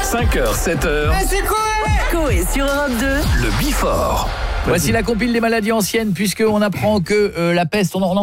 5h, 7h. C'est quoi? Coé sur Europe 2. Le Before. Voici la compile des maladies anciennes, puisqu'on apprend que la peste, on en